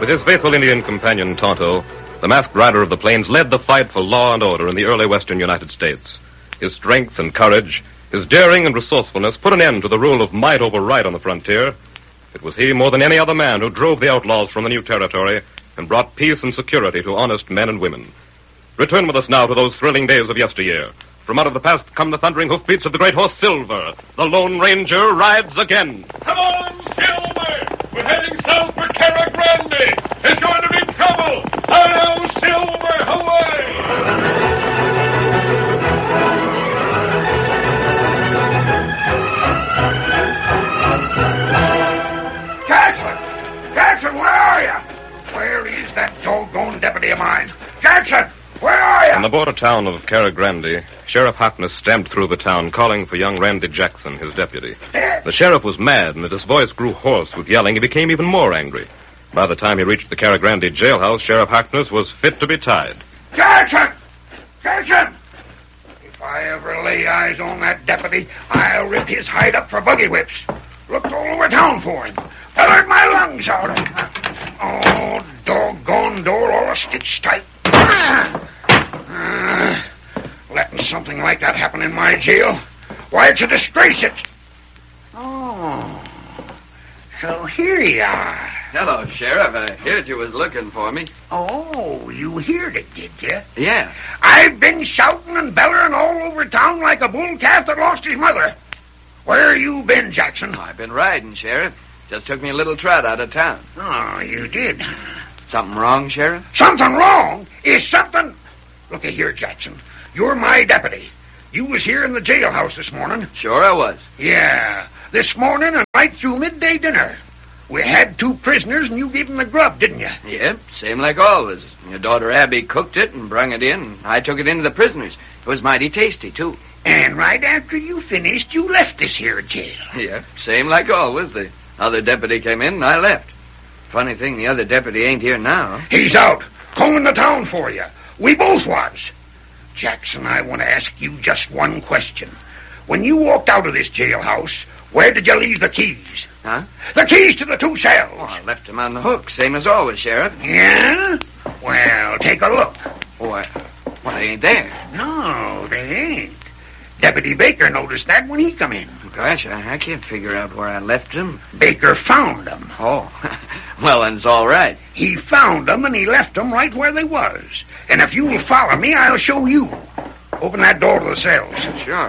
With his faithful Indian companion, Tonto, the masked rider of the plains led the fight for law and order in the early western United States. His strength and courage, his daring and resourcefulness put an end to the rule of might over right on the frontier. It was he, more than any other man, who drove the outlaws from the new territory and brought peace and security to honest men and women. Return with us now to those thrilling days of yesteryear. From out of the past come the thundering hoofbeats of the great horse Silver. The Lone Ranger rides again. Come on, Silver! We're heading south for Cara Grande. There's going to be trouble. Hello, Silver! Away! Jackson, where are you? Where is that doggone deputy of mine? Jackson, where are you? In the border town of Cara Grande, Sheriff Harkness stamped through the town calling for young Randy Jackson, his deputy. The sheriff was mad, and as his voice grew hoarse with yelling, he became even more angry. By the time he reached the Cara Grande jailhouse, Sheriff Harkness was fit to be tied. Jackson! Jackson! If I ever lay eyes on that deputy, I'll rip his hide up for buggy whips. Looked all over town for him. Fired my lungs out. Oh, doggone door all stitched tight. Letting something like that happen in my jail? Why, it's a disgrace. Oh, so here you are. Hello, Sheriff. I heard you was looking for me. Oh, you heard it, did you? Yeah. I've been shouting and bellering all over town like a bull calf that lost his mother. Where you been, Jackson? Oh, I've been riding, Sheriff. Just took me a little trot out of town. Oh, you did? Something wrong, Sheriff? Something wrong? Is something... Looky here, Jackson. You're my deputy. You was here in the jailhouse this morning. Sure I was. Yeah. This morning and right through midday dinner. We had 2 prisoners and you gave them the grub, didn't you? Yep, same like always. Your daughter Abby cooked it and brung it in, and I took it into the prisoners. It was mighty tasty, too. And right after you finished, you left this here jail. Yep, same like always. The other deputy came in and I left. Funny thing, the other deputy ain't here now. He's out, combing the town for you. We both was. Jackson, I want to ask you just one question. When you walked out of this jailhouse, where did you leave the keys? Huh? The keys to the 2 cells. Oh, I left them on the hook, same as always, Sheriff. Yeah? Well, take a look. Well, they ain't there. No, they ain't. Deputy Baker noticed that when he come in. Gosh, I can't figure out where I left them. Baker found them. Oh, well, then it's all right. He found them and he left them right where they was. And if you'll follow me, I'll show you. Open that door to the cells. Sure.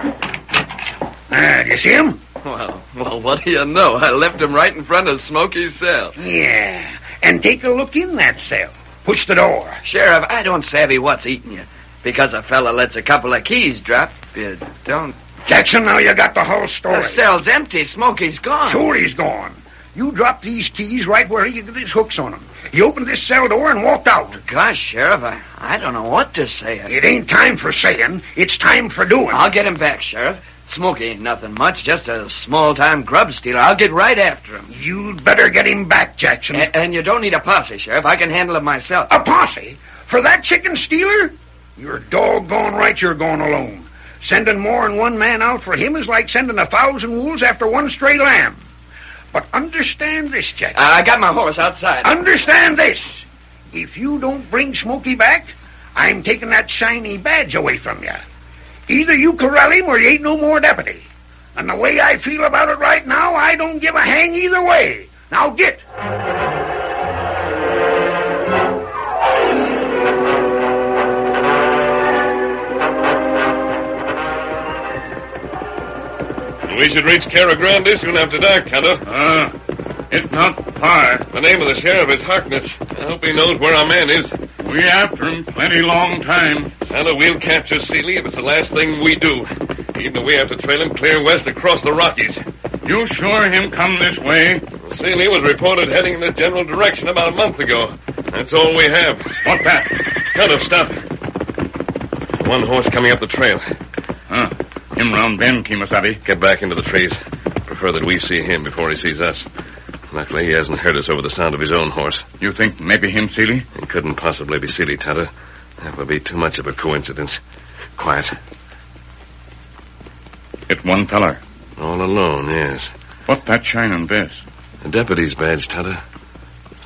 Do you see him? Well, what do you know? I left him right in front of Smokey's cell. Yeah, and take a look in that cell. Push the door. Sheriff, I don't savvy what's eating you. Because a fella lets a couple of keys drop, you don't... Jackson, now you got the whole story. The cell's empty. Smokey's gone. Sure he's gone. You dropped these keys right where he got his hooks on them. He opened this cell door and walked out. Gosh, Sheriff, I don't know what to say. It ain't time for saying. It's time for doing. I'll get him back, Sheriff. Smokey ain't nothing much, just a small-time grub stealer. I'll get right after him. You'd better get him back, Jackson. And you don't need a posse, Sheriff. I can handle it myself. A posse? For that chicken stealer? You're doggone right you're going alone. Sending more than one man out for him is like sending 1,000 wolves after one stray lamb. But understand this, Jackson. I got my horse outside. Understand this. If you don't bring Smokey back, I'm taking that shiny badge away from you. Either you corral him or you ain't no more deputy. And the way I feel about it right now, I don't give a hang either way. Now get. We should reach Cara Grande soon after dark, Tonto. It's not far. The name of the sheriff is Harkness. I hope he knows where our man is. We after him plenty long time. Tonto, we'll capture Seeley if it's the last thing we do. Even if we have to trail him clear west across the Rockies. You sure him come this way? Seeley was reported heading in this general direction about a month ago. That's all we have. What that? Tonto, stop. One horse coming up the trail. Huh. Him round bend, Kemosabe. Get back into the trees. Prefer that we see him before he sees us. Luckily, he hasn't heard us over the sound of his own horse. You think maybe him Seeley? It couldn't possibly be Seeley, Tonto. That would be too much of a coincidence. Quiet. It's one feller. All alone, yes. What's that shining vest? A deputy's badge, Tonto.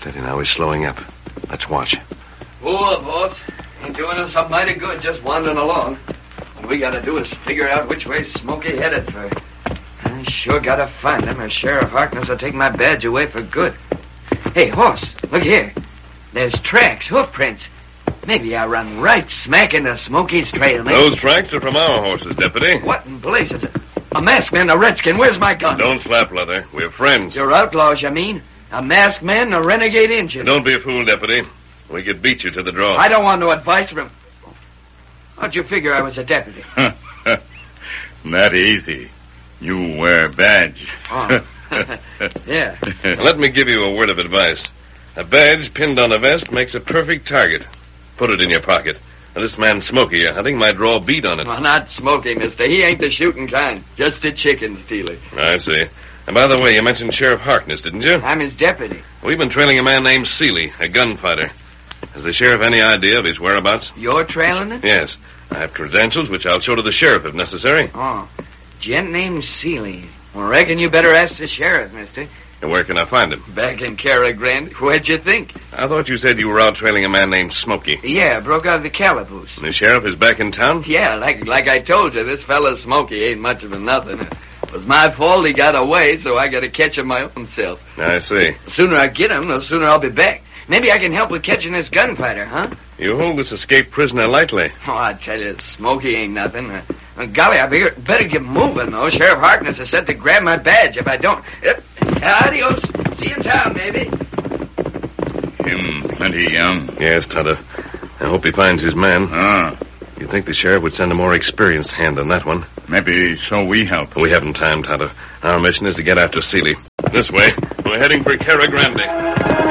Steady now, he's slowing up. Let's watch. Oh, boss. Ain't doing us some mighty good just wandering along. What we gotta do is figure out which way Smokey headed for. I sure gotta find him, or Sheriff Harkness will take my badge away for good. Hey, horse, look here. There's tracks, hoof prints. Maybe I run right smack into Smokey's trail, man. Those tracks are from our horses, Deputy. What in blazes? A masked man, a redskin. Where's my gun? Don't slap leather. We're friends. You're outlaws, you mean? A masked man, a renegade Injun. Don't be a fool, Deputy. We could beat you to the draw. I don't want no advice from... How'd you figure I was a deputy? Not easy. You wear a badge. Oh. Yeah. Let me give you a word of advice. A badge pinned on a vest makes a perfect target. Put it in your pocket. Now, this man Smokey you're hunting might draw a bead on it. Well, not Smokey, mister. He ain't the shooting kind. Just a chicken stealer. I see. And by the way, you mentioned Sheriff Harkness, didn't you? I'm his deputy. We've been trailing a man named Seeley, a gunfighter. Has the sheriff any idea of his whereabouts? You're trailing him? Yes. I have credentials, which I'll show to the sheriff if necessary. Oh. Gent named Seeley. Well, reckon you better ask the sheriff, mister. And where can I find him? Back in Cara Grande. What'd you think? I thought you said you were out trailing a man named Smokey. Yeah, broke out of the calaboose. And the sheriff is back in town? Yeah, like I told you, this fella Smokey ain't much of a nothing. It was my fault he got away, so I gotta catch him my own self. I see. The sooner I get him, the sooner I'll be back. Maybe I can help with catching this gunfighter, huh? You hold this escaped prisoner lightly. Oh, I tell you, Smokey ain't nothing. Golly, I better get moving, though. Sheriff Harkness has said to grab my badge if I don't. Adios. See you in town, baby. Him plenty young. Yes, Tonto. I hope he finds his man. Ah, You'd think the sheriff would send a more experienced hand than that one. maybe so we help. We haven't time, Tonto. Our mission is to get after Seeley. This way. We're heading for Cara Grande.